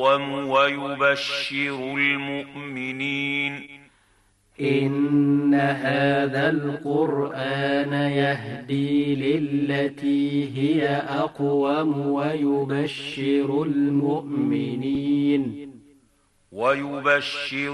ويبشر المؤمنين. إن هذا القرآن يهدي للتي هي أقوم ويبشر المؤمنين